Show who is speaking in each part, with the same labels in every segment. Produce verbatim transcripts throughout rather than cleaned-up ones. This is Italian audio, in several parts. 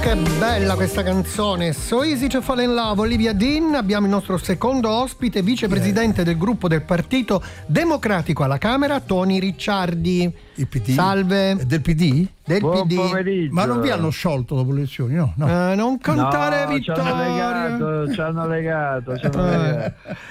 Speaker 1: Che bella questa canzone, So Easy to Fall in Love, Olivia Dean. Abbiamo il nostro secondo ospite, vicepresidente del gruppo del Partito Democratico alla Camera, Tony Ricciardi.
Speaker 2: Il P D?
Speaker 1: Salve.
Speaker 2: È del P D?
Speaker 1: Del
Speaker 3: Buon
Speaker 1: P D.
Speaker 3: pomeriggio.
Speaker 2: Ma non vi hanno sciolto dopo le elezioni, no? no.
Speaker 1: Eh, non cantare
Speaker 3: no,
Speaker 1: vittoria.
Speaker 3: Ci hanno legato, ci hanno legato, ci hanno
Speaker 1: Eh.
Speaker 3: legato.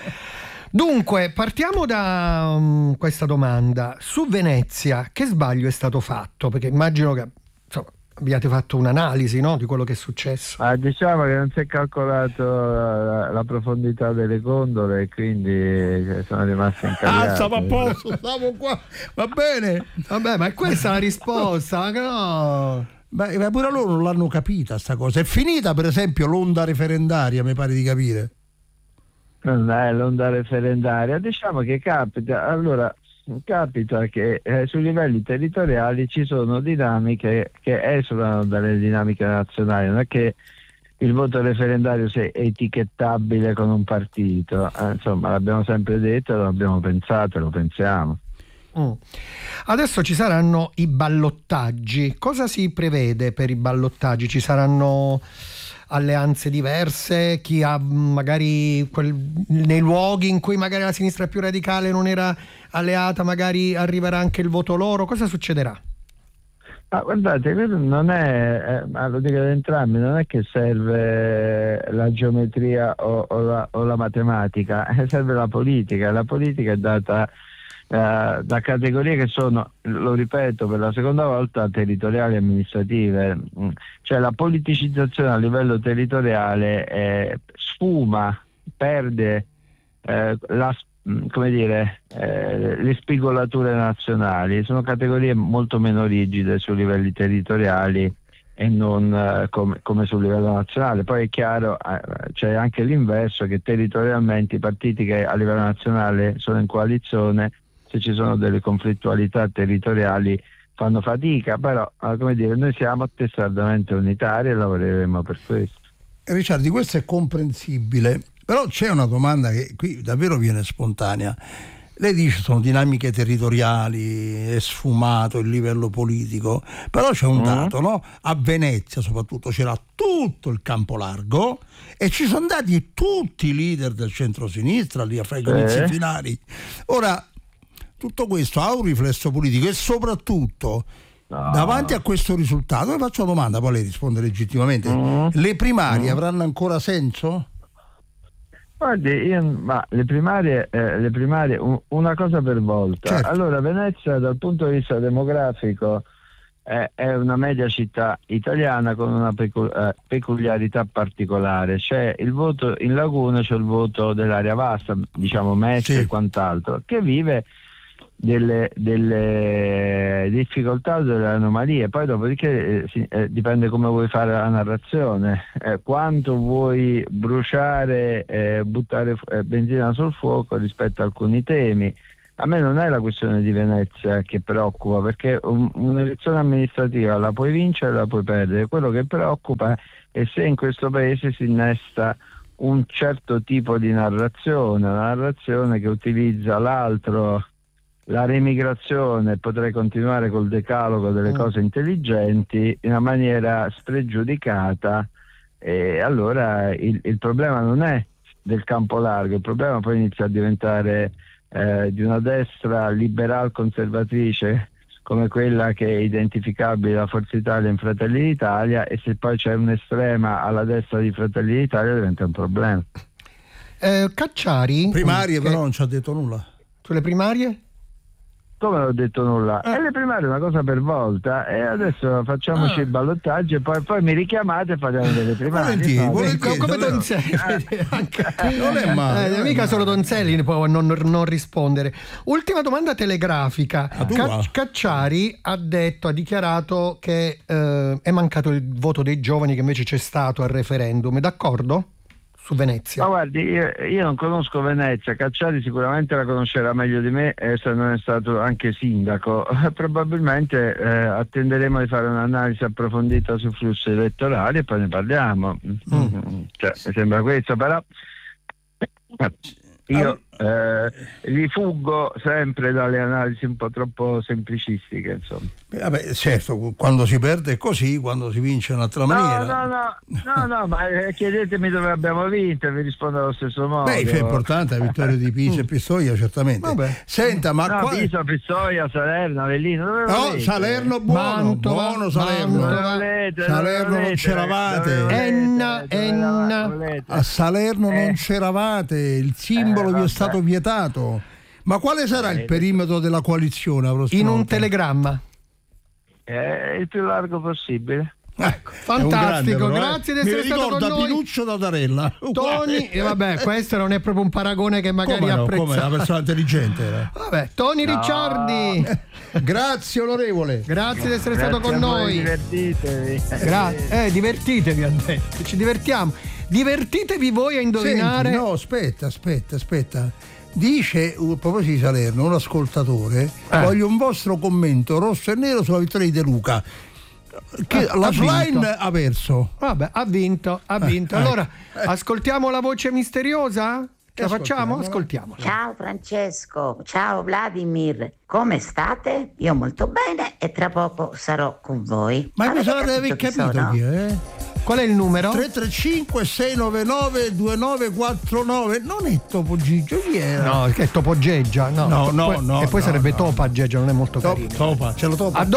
Speaker 1: Dunque, partiamo da um, questa domanda. Su Venezia, che sbaglio è stato fatto? Perché immagino che insomma, abbiate fatto un'analisi, no, di quello che è successo.
Speaker 3: Ah, diciamo che non si è calcolato la, la profondità delle gondole e quindi eh, sono rimasti incagliati.
Speaker 2: Ah, stavo a posto, stavo qua, va bene.
Speaker 1: Vabbè, ma è questa la risposta, ma che no?
Speaker 2: Beh, ma pure loro non l'hanno capita sta cosa. È finita per esempio l'onda referendaria, mi pare di capire.
Speaker 3: Non è l'onda referendaria, diciamo che capita, allora capita che eh, sui livelli territoriali ci sono dinamiche che esulano dalle dinamiche nazionali, non è che il voto referendario sia etichettabile con un partito, eh, insomma l'abbiamo sempre detto, lo abbiamo pensato e lo pensiamo.
Speaker 1: Mm. Adesso ci saranno i ballottaggi. Cosa si prevede per i ballottaggi? Ci saranno alleanze diverse? Chi ha magari quel, nei luoghi in cui magari la sinistra più radicale non era alleata, magari arriverà anche il voto loro? Cosa succederà?
Speaker 3: Ah, guardate, quello non è, eh, ma lo dico ad entrambi, non è che serve la geometria o, o, la, o la matematica, eh, serve la politica. La politica è data Uh, da categorie che sono, lo ripeto per la seconda volta, territoriali e amministrative. Mm. Cioè la politicizzazione a livello territoriale eh, sfuma, perde eh, la, come dire, eh, le spigolature nazionali. Sono categorie molto meno rigide sui livelli territoriali e non eh, come, come sul livello nazionale. Poi è chiaro, eh, c'è anche l'inverso, che territorialmente i partiti che a livello nazionale sono in coalizione, se ci sono delle conflittualità territoriali fanno fatica, però come dire, noi siamo testardamente unitari e lavoreremo per questo.
Speaker 2: Ricciardi, questo è comprensibile, però c'è una domanda che qui davvero viene spontanea. Lei dice sono dinamiche territoriali, è sfumato il livello politico, però c'è un dato, no? A Venezia soprattutto c'era tutto il campo largo e ci sono andati tutti i leader del centro-sinistra lì a fare i comizi
Speaker 3: Eh.
Speaker 2: finali. Ora, tutto questo ha un riflesso politico e soprattutto
Speaker 3: No.
Speaker 2: davanti a questo risultato, le faccio una domanda, poi lei risponde legittimamente,
Speaker 3: Mm.
Speaker 2: le primarie
Speaker 3: Mm.
Speaker 2: avranno ancora senso?
Speaker 3: Guardi, io, ma le primarie, eh, le primarie un- una cosa per volta.
Speaker 2: Certo.
Speaker 3: Allora, Venezia dal punto di vista demografico è, è una media città italiana con una pecu- eh, peculiarità particolare. C'è il voto in Laguna, c'è il voto dell'area vasta, diciamo Mestre
Speaker 2: Sì.
Speaker 3: e quant'altro, che vive delle, delle difficoltà, delle anomalie. Poi dopodiché eh, si- eh, dipende come vuoi fare la narrazione, eh, quanto vuoi bruciare, eh, buttare fu- eh, benzina sul fuoco rispetto a alcuni temi. A me non è la questione di Venezia che preoccupa, perché un- un'elezione amministrativa la puoi vincere e la puoi perdere. Quello che preoccupa è se in questo paese si innesta un certo tipo di narrazione, una narrazione che utilizza l'altro, la remigrazione, potrei continuare col decalogo delle
Speaker 1: Mm.
Speaker 3: cose intelligenti, in una maniera spregiudicata, e allora il, il problema non è del campo largo, il problema poi inizia a diventare eh, di una destra liberal conservatrice come quella che è identificabile da Forza Italia in Fratelli d'Italia, e se poi c'è un'estrema alla destra di Fratelli d'Italia diventa un problema.
Speaker 1: Eh, Cacciari.
Speaker 2: Primarie
Speaker 1: che-
Speaker 2: però non ci ha detto nulla.
Speaker 1: Sulle primarie?
Speaker 3: Come non ho detto nulla?
Speaker 1: Eh.
Speaker 3: E le primarie una cosa per volta, e adesso facciamoci
Speaker 1: Ah.
Speaker 3: il ballottaggio e poi, poi mi richiamate e parliamo delle primarie.
Speaker 2: Volentieri,
Speaker 3: No,
Speaker 2: volentieri.
Speaker 1: come
Speaker 2: davvero.
Speaker 1: Donzelli. Anche-
Speaker 2: Non è male,
Speaker 1: Eh,
Speaker 2: non è
Speaker 1: mica
Speaker 2: male.
Speaker 1: solo Donzelli può non, non rispondere. Ultima domanda telegrafica.
Speaker 2: Ah, tu
Speaker 1: Ca-
Speaker 2: va.
Speaker 1: Cacciari ha detto, ha dichiarato che eh, è mancato il voto dei giovani che invece c'è stato al referendum. È d'accordo? Su Venezia.
Speaker 3: Ma guardi, io, io non conosco Venezia, Cacciari sicuramente la conoscerà meglio di me, eh, se non è stato anche sindaco. Probabilmente eh, attenderemo di fare un'analisi approfondita sui flussi elettorali e poi ne parliamo.
Speaker 1: Mm.
Speaker 3: Cioè, mi sembra questo, però io
Speaker 2: Allora,
Speaker 3: Eh, rifuggo sempre dalle analisi un po' troppo semplicistiche, insomma.
Speaker 2: Beh, vabbè, certo, quando si perde è così, quando si vince è un'altra maniera.
Speaker 3: No, no, no, no, no, ma chiedetemi dove abbiamo vinto e vi rispondo allo stesso modo.
Speaker 2: Beh, è importante la vittoria di Pisa e Pistoia, certamente.
Speaker 1: Vabbè.
Speaker 2: Senta, ma
Speaker 3: no,
Speaker 2: qua...
Speaker 3: Pisa, Pistoia, Salerno, Avellino, dove
Speaker 2: No,
Speaker 3: volete?
Speaker 2: Salerno buono,
Speaker 1: Mantova,
Speaker 2: buono Salerno.
Speaker 1: Mantova.
Speaker 3: Dove volete,
Speaker 2: Salerno
Speaker 3: dove
Speaker 2: non
Speaker 3: volete,
Speaker 2: c'eravate.
Speaker 3: dove volete,
Speaker 1: Enna,
Speaker 3: dove
Speaker 1: Enna.
Speaker 3: volete.
Speaker 2: A Salerno
Speaker 3: Eh.
Speaker 2: non c'eravate, il simbolo
Speaker 3: Eh,
Speaker 2: vi è
Speaker 3: vabbè.
Speaker 2: stato vietato. Ma quale sarà il perimetro della coalizione? la prossima
Speaker 1: In un
Speaker 2: volta?
Speaker 1: telegramma.
Speaker 3: Eh, il più largo possibile.
Speaker 2: Ecco,
Speaker 1: Fantastico,
Speaker 2: è un grande, però,
Speaker 1: grazie di
Speaker 2: eh.
Speaker 1: essere
Speaker 2: Mi
Speaker 1: stato
Speaker 2: ricorda
Speaker 1: con noi.
Speaker 2: Pinuccio Tatarella.
Speaker 1: Tony, e vabbè, questo non è proprio un paragone che magari
Speaker 2: Come no,
Speaker 1: apprezzato.
Speaker 2: come una persona intelligente era.
Speaker 1: Vabbè, Tony
Speaker 3: No.
Speaker 1: Ricciardi,
Speaker 2: Grazie onorevole.
Speaker 1: grazie di essere stato
Speaker 3: Grazie
Speaker 1: con
Speaker 3: a voi,
Speaker 1: noi.
Speaker 3: divertitevi.
Speaker 1: Grazie, eh, divertitevi, ha detto, ci divertiamo. Divertitevi voi a indovinare.
Speaker 2: Senti, no, aspetta, aspetta, aspetta. Dice, a proposito di Salerno, un ascoltatore,
Speaker 1: Eh.
Speaker 2: voglio un vostro commento rosso e nero sulla vittoria di De Luca. Che
Speaker 1: Ah,
Speaker 2: la
Speaker 1: ha vinto.
Speaker 2: Slime ha perso.
Speaker 1: Vabbè, ha vinto, ha vinto.
Speaker 2: eh,
Speaker 1: Allora,
Speaker 2: eh.
Speaker 1: ascoltiamo la voce misteriosa? Ce la facciamo?
Speaker 2: Ascoltiamo,
Speaker 1: Ascoltiamola.
Speaker 4: Ciao Francesco, ciao Vladimir, come state? Io molto bene e tra poco sarò con voi.
Speaker 2: Ma
Speaker 4: Avete
Speaker 2: bisogna aver
Speaker 4: chi
Speaker 2: capito
Speaker 4: sono?
Speaker 2: chi è, eh?
Speaker 1: Qual è il numero?
Speaker 2: tre tre cinque sei nove nove due nove quattro nove. Non è Topo Gigio, chi era?
Speaker 1: No, che è Topo Geggia. No,
Speaker 2: No, no,
Speaker 1: Poi-
Speaker 2: no,
Speaker 1: E poi
Speaker 2: no,
Speaker 1: sarebbe
Speaker 2: no.
Speaker 1: Topa Geggia, non è molto
Speaker 2: Top-
Speaker 1: carino.
Speaker 2: Topa, ce lo topa.
Speaker 1: A